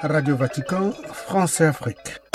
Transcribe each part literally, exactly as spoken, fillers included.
Radio Vatican, France et Afrique.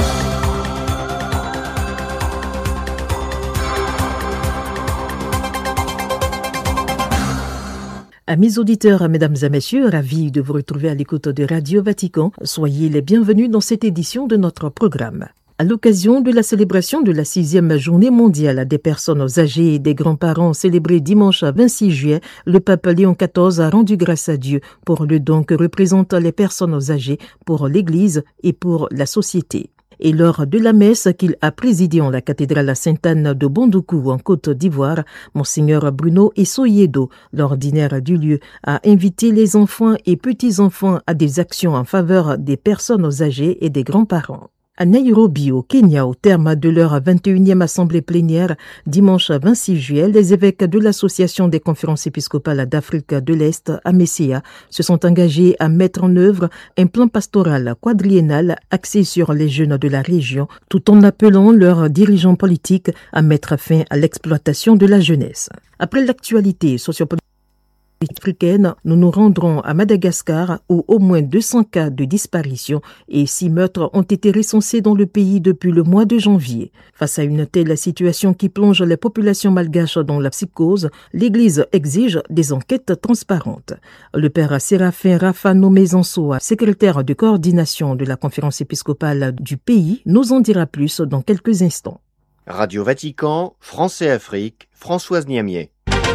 Amis auditeurs, mesdames et messieurs, ravis de vous retrouver à l'écoute de Radio Vatican. Soyez les bienvenus dans cette édition de notre programme. À l'occasion de la célébration de la sixième journée mondiale des personnes âgées et des grands-parents célébrée dimanche vingt-six juillet, le pape Léon quatorze a rendu grâce à Dieu pour le don que représentent les personnes âgées pour l'Église et pour la société. Et lors de la messe qu'il a présidée en la cathédrale Sainte-Anne de Bondoukou en Côte d'Ivoire, Monseigneur Bruno Essoyedo, l'ordinaire du lieu, a invité les enfants et petits-enfants à des actions en faveur des personnes âgées et des grands-parents. À Nairobi, au Kenya, au terme de leur vingt et unième assemblée plénière, dimanche vingt-six juillet, les évêques de l'Association des conférences épiscopales d'Afrique de l'Est, A M E C A, se sont engagés à mettre en œuvre un plan pastoral quadriennal axé sur les jeunes de la région, tout en appelant leurs dirigeants politiques à mettre fin à l'exploitation de la jeunesse. Après l'actualité sociopolitique africaine, nous nous rendrons à Madagascar où au moins deux cents cas de disparition et six meurtres ont été recensés dans le pays depuis le mois de janvier. Face à une telle situation qui plonge les populations malgaches dans la psychose, l'Église exige des enquêtes transparentes. Le père Séraphin Rafano Mezansoa, secrétaire de coordination de la conférence épiscopale du pays, nous en dira plus dans quelques instants. Radio Vatican, France et Afrique, Françoise Niamier.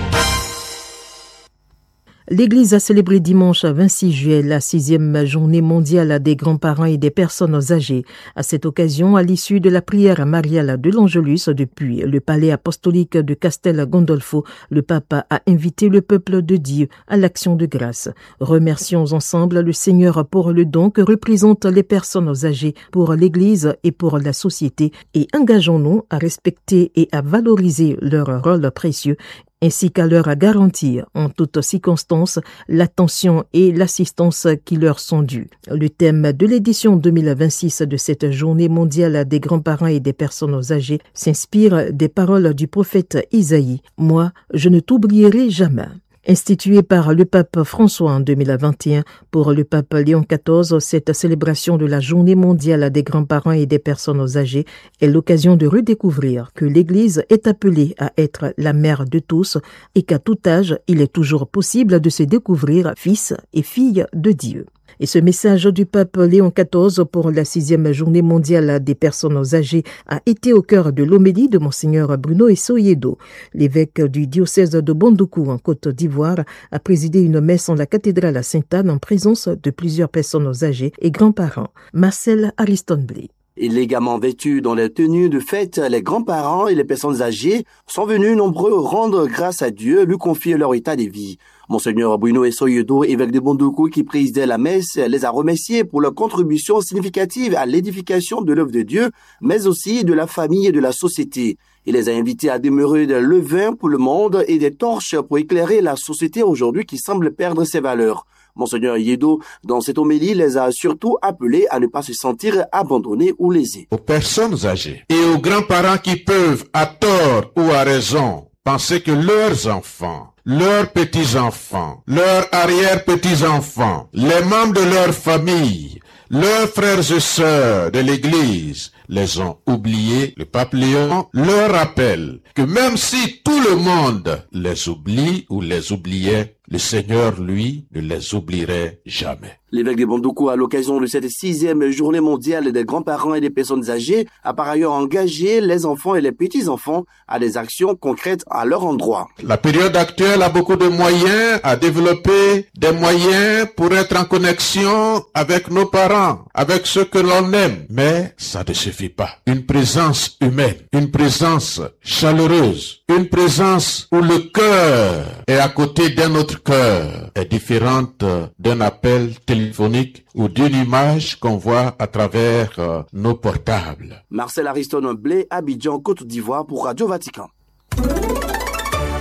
L'Église a célébré dimanche vingt-six juillet la sixième journée mondiale des grands-parents et des personnes âgées. À cette occasion, à l'issue de la prière mariale de l'Angelus depuis le palais apostolique de Castel Gandolfo, le pape a invité le peuple de Dieu à l'action de grâce. Remercions ensemble le Seigneur pour le don que représentent les personnes âgées pour l'Église et pour la société et engageons-nous à respecter et à valoriser leur rôle précieux ainsi qu'à leur garantir en toutes circonstances l'attention et l'assistance qui leur sont dues. Le thème de l'édition deux mille vingt-six de cette journée mondiale des grands-parents et des personnes âgées s'inspire des paroles du prophète Isaïe. « Moi, je ne t'oublierai jamais ». Instituée par le pape François en deux mille vingt et un, pour le pape Léon quatorze, cette célébration de la journée mondiale des grands-parents et des personnes âgées est l'occasion de redécouvrir que l'Église est appelée à être la mère de tous et qu'à tout âge, il est toujours possible de se découvrir fils et fille de Dieu. Et ce message du pape Léon quatorze pour la sixième journée mondiale des personnes âgées a été au cœur de l'homélie de Monseigneur Bruno Essoyedo. L'évêque du diocèse de Bondoukou en Côte d'Ivoire a présidé une messe en la cathédrale Sainte-Anne en présence de plusieurs personnes âgées et grands-parents. Marcel Ariston-Blé. Élégamment vêtus dans les tenues de fête, les grands-parents et les personnes âgées sont venus nombreux rendre grâce à Dieu, lui confier leur état de vie. Monseigneur Bruno Essoyedo, évêque de Bondoukou qui présidait la messe, les a remerciés pour leur contribution significative à l'édification de l'œuvre de Dieu, mais aussi de la famille et de la société. Il les a invités à demeurer des levains pour le monde et des torches pour éclairer la société aujourd'hui qui semble perdre ses valeurs. Monseigneur Yedo, dans cette homélie, les a surtout appelés à ne pas se sentir abandonnés ou lésés. Aux personnes âgées et aux grands-parents qui peuvent, à tort ou à raison, penser que leurs enfants, leurs petits-enfants, leurs arrière-petits-enfants, les membres de leur famille, leurs frères et sœurs de l'Église les ont oubliés, le pape Léon leur rappelle que même si tout le monde les oublie ou les oubliait, le Seigneur, lui, ne les oublierait jamais. L'évêque de Bondoukou, à l'occasion de cette sixième journée mondiale des grands-parents et des personnes âgées, a par ailleurs engagé les enfants et les petits-enfants à des actions concrètes à leur endroit. La période actuelle a beaucoup de moyens à développer, des moyens pour être en connexion avec nos parents, avec ceux que l'on aime. Mais ça ne suffit pas. Une présence humaine, une présence chaleureuse, une présence où le cœur est à côté d'un autre cœur est différente d'un appel téléphonique ou d'une image qu'on voit à travers euh, nos portables. Marcel Ariston Blé, Abidjan, Côte d'Ivoire pour Radio Vatican.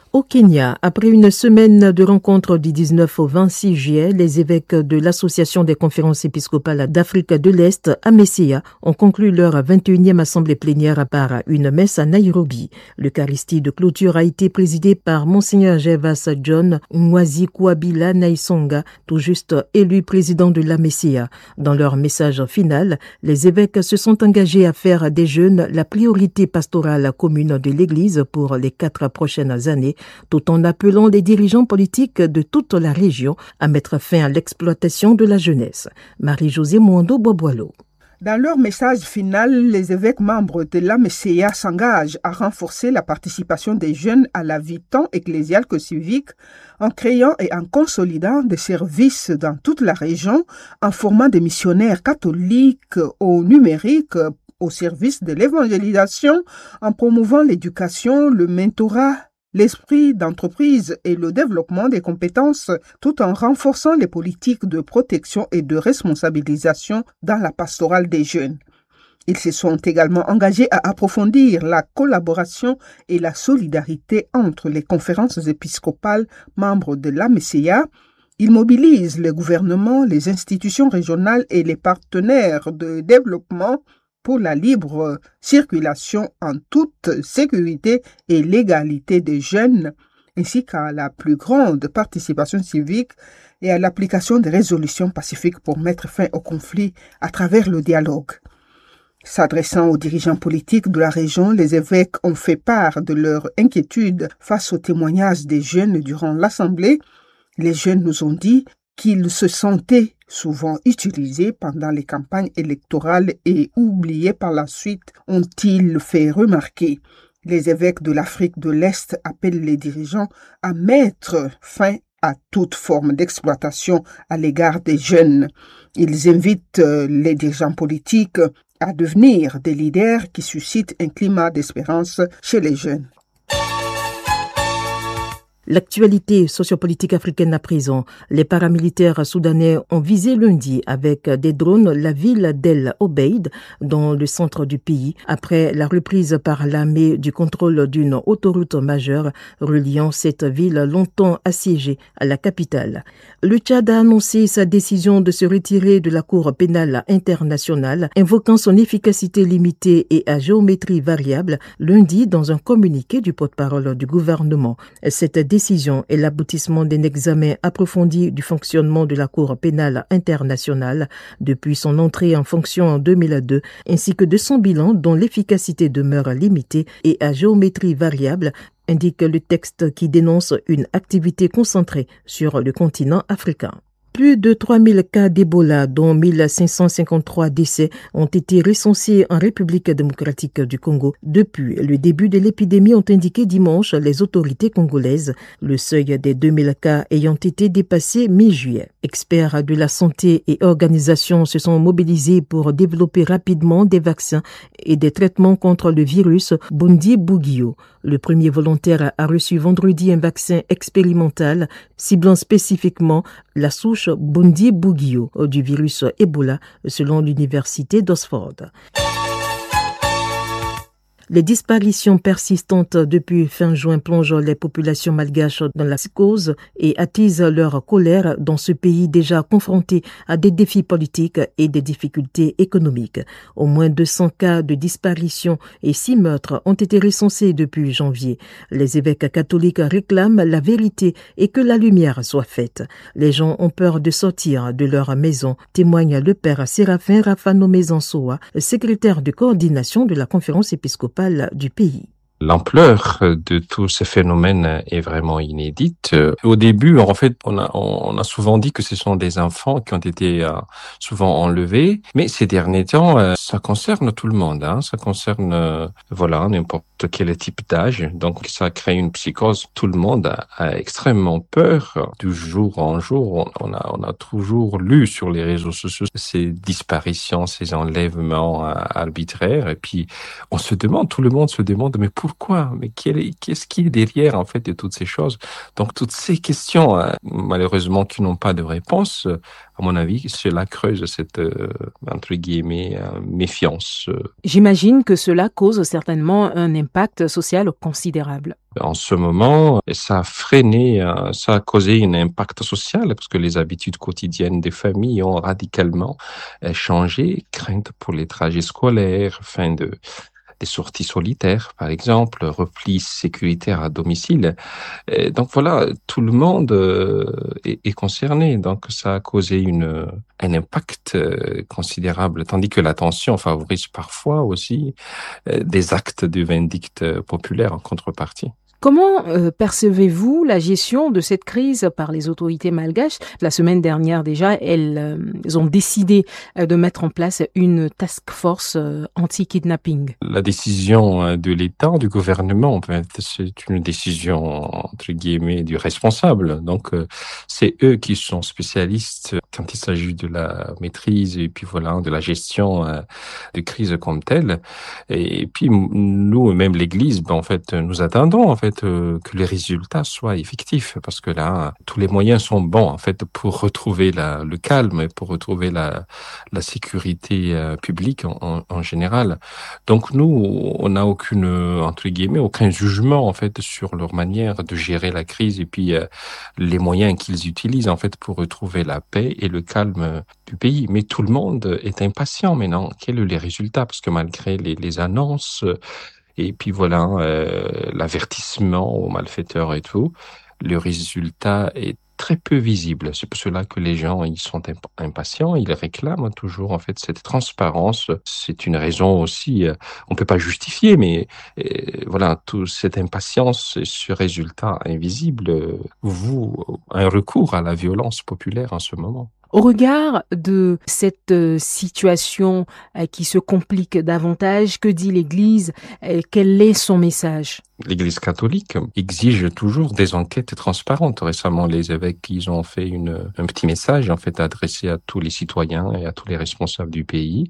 Au Kenya, après une semaine de rencontres du dix-neuf au vingt-six juillet, les évêques de l'Association des conférences épiscopales d'Afrique de l'Est, A M E C A, ont conclu leur vingt et unième assemblée plénière par une messe à Nairobi. L'Eucharistie de clôture a été présidée par Monseigneur Gervas John Nwazi Kouabila Naisonga, tout juste élu président de l'A M E C A. Dans leur message final, les évêques se sont engagés à faire des jeunes la priorité pastorale commune de l'Église pour les quatre prochaines années, tout en appelant les dirigeants politiques de toute la région à mettre fin à l'exploitation de la jeunesse. Marie-Josée Mwando-Boboilo. Dans leur message final, les évêques membres de l'A M E C A s'engagent à renforcer la participation des jeunes à la vie tant ecclésiale que civique, en créant et en consolidant des services dans toute la région, en formant des missionnaires catholiques au numérique au service de l'évangélisation, en promouvant l'éducation, le mentorat, l'esprit d'entreprise et le développement des compétences, tout en renforçant les politiques de protection et de responsabilisation dans la pastorale des jeunes. Ils se sont également engagés à approfondir la collaboration et la solidarité entre les conférences épiscopales membres de l'A M E C A. Ils mobilisent les gouvernements, les institutions régionales et les partenaires de développement pour la libre circulation en toute sécurité et légalité des jeunes, ainsi qu'à la plus grande participation civique et à l'application des résolutions pacifiques pour mettre fin au conflit à travers le dialogue. S'adressant aux dirigeants politiques de la région, les évêques ont fait part de leur inquiétude face aux témoignages des jeunes durant l'Assemblée. Les jeunes nous ont dit qu'ils se sentaient souvent utilisés pendant les campagnes électorales et oubliés par la suite, ont-ils fait remarquer. Les évêques de l'Afrique de l'Est appellent les dirigeants à mettre fin à toute forme d'exploitation à l'égard des jeunes. Ils invitent les dirigeants politiques à devenir des leaders qui suscitent un climat d'espérance chez les jeunes. L'actualité sociopolitique africaine à présent. Les paramilitaires soudanais ont visé lundi avec des drones la ville d'El Obeid dans le centre du pays après la reprise par l'armée du contrôle d'une autoroute majeure reliant cette ville longtemps assiégée à la capitale. Le Tchad a annoncé sa décision de se retirer de la Cour pénale internationale, invoquant son efficacité limitée et à géométrie variable lundi dans un communiqué du porte-parole du gouvernement. Cette décision est l'aboutissement d'un examen approfondi du fonctionnement de la Cour pénale internationale depuis son entrée en fonction en deux mille deux, ainsi que de son bilan dont l'efficacité demeure limitée et à géométrie variable, indique le texte qui dénonce une activité concentrée sur le continent africain. Plus de trois mille cas d'Ebola, dont mille cinq cent cinquante-trois décès, ont été recensés en République démocratique du Congo depuis le début de l'épidémie, ont indiqué dimanche les autorités congolaises, le seuil des deux mille cas ayant été dépassé mi-juillet. Experts de la santé et organisations se sont mobilisés pour développer rapidement des vaccins et des traitements contre le virus Bundibugyo. Le premier volontaire a reçu vendredi un vaccin expérimental ciblant spécifiquement la souche Bundibugyo du virus Ebola, selon l'université d'Oxford. Les disparitions persistantes depuis fin juin plongent les populations malgaches dans la psychose et attisent leur colère dans ce pays déjà confronté à des défis politiques et des difficultés économiques. Au moins deux cents cas de disparition et six meurtres ont été recensés depuis janvier. Les évêques catholiques réclament la vérité et que la lumière soit faite. Les gens ont peur de sortir de leur maison, témoigne le père Séraphin Rafano Mezansoa, secrétaire de coordination de la conférence épiscopale du pays. L'ampleur de tout ce phénomène est vraiment inédite. Au début, en fait, on a, on a souvent dit que ce sont des enfants qui ont été euh, souvent enlevés, mais ces derniers temps, euh, ça concerne tout le monde. Hein. Ça concerne, euh, voilà, n'importe quel type d'âge. Donc, ça crée une psychose. Tout le monde a, a extrêmement peur. Du jour en jour, on a, on a toujours lu sur les réseaux sociaux ces disparitions, ces enlèvements euh, arbitraires. Et puis, on se demande, tout le monde se demande, mais pourquoi pourquoi? Mais quel est, qu'est-ce qui est derrière, en fait, de toutes ces choses? Donc, toutes ces questions, hein, malheureusement, qui n'ont pas de réponse, à mon avis, cela creuse cette, euh, entre guillemets, euh, méfiance. J'imagine que cela cause certainement un impact social considérable. En ce moment, ça a freiné, ça a causé un impact social parce que les habitudes quotidiennes des familles ont radicalement changé. Crainte pour les trajets scolaires, fin de des sorties solitaires, par exemple, repli sécuritaire à domicile. Et donc voilà, tout le monde est, est concerné. Donc ça a causé une, un impact considérable, tandis que l'attention favorise parfois aussi des actes de vindicte populaire en contrepartie. Comment euh, percevez-vous la gestion de cette crise par les autorités malgaches? La semaine dernière déjà, elles, euh, elles ont décidé euh, de mettre en place une task force euh, anti-kidnapping. La décision de l'État, du gouvernement, en fait, c'est une décision entre guillemets du responsable. Donc euh, c'est eux qui sont spécialistes quand il s'agit de la maîtrise et puis voilà de la gestion euh, de crise comme telle. Et, et puis nous, même l'Église, ben, en fait, nous attendons en fait que les résultats soient effectifs parce que là, tous les moyens sont bons en fait pour retrouver la, le calme et pour retrouver la, la sécurité euh, publique en, en, en général. Donc nous, on n'a aucune, entre guillemets, aucun jugement en fait sur leur manière de gérer la crise et puis euh, les moyens qu'ils utilisent en fait pour retrouver la paix et le calme du pays. Mais tout le monde est impatient maintenant. Quels sont les résultats? Parce que malgré les, les annonces et puis voilà, euh, l'avertissement aux malfaiteurs et tout, le résultat est très peu visible. C'est pour cela que les gens ils sont imp- impatients, ils réclament toujours en fait cette transparence. C'est une raison aussi, euh, on peut pas justifier, mais euh, voilà, toute cette impatience et ce résultat invisible, euh, vous, un recours à la violence populaire en ce moment. Au regard de cette euh, situation euh, qui se complique davantage, que dit l'Église? euh, Quel est son message? L'Église catholique exige toujours des enquêtes transparentes. Récemment, les évêques, ils ont fait une, un petit message, en fait, adressé à tous les citoyens et à tous les responsables du pays.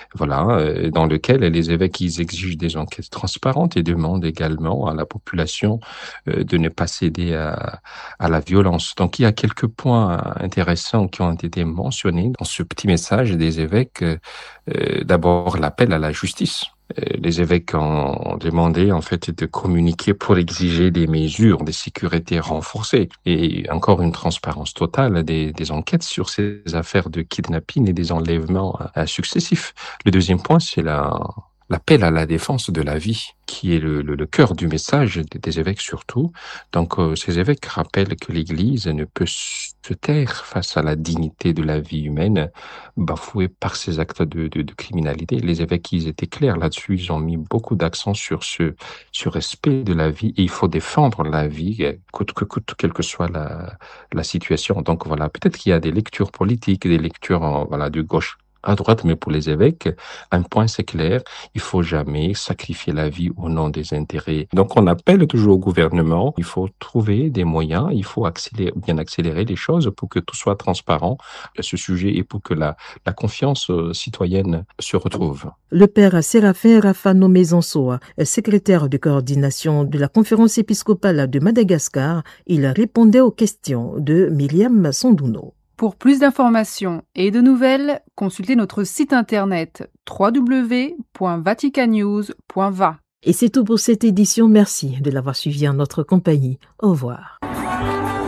Voilà, dans lequel les évêques, ils exigent des enquêtes transparentes et demandent également à la population de ne pas céder à, à la violence. Donc, il y a quelques points intéressants qui ont été mentionnés dans ce petit message des évêques. Euh, d'abord, l'appel à la justice. Les évêques ont demandé en fait de communiquer pour exiger des mesures de sécurité renforcées et encore une transparence totale des, des enquêtes sur ces affaires de kidnapping et des enlèvements successifs. Le deuxième point, c'est la l'appel à la défense de la vie, qui est le, le, le cœur du message des, des évêques surtout. Donc, euh, ces évêques rappellent que l'Église ne peut se taire face à la dignité de la vie humaine, bafouée par ces actes de, de, de criminalité. Les évêques, ils étaient clairs là-dessus, ils ont mis beaucoup d'accent sur ce, ce respect de la vie, et il faut défendre la vie, coûte que coûte, quelle que soit la, la situation. Donc voilà, peut-être qu'il y a des lectures politiques, des lectures en, voilà, de gauche à droite, mais pour les évêques, un point c'est clair, il faut jamais sacrifier la vie au nom des intérêts. Donc on appelle toujours au gouvernement, il faut trouver des moyens, il faut accélérer, bien accélérer les choses pour que tout soit transparent à ce sujet et pour que la, la confiance citoyenne se retrouve. Le père Séraphin Rafano Mezansoa, secrétaire de coordination de la conférence épiscopale de Madagascar, il répondait aux questions de Myriam Sondouno. Pour plus d'informations et de nouvelles, consultez notre site internet w w w point vaticanews point v a. Et c'est tout pour cette édition. Merci de l'avoir suivi en notre compagnie. Au revoir.